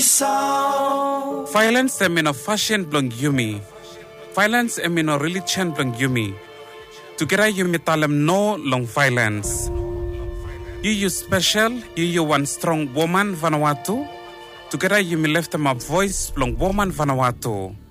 Violence emino fashion blong yumi. Violence emino religion blong yumi. Together yumi talem no long violence. You special, you one strong woman Vanuatu. Together yumi left them a voice blong woman Vanuatu.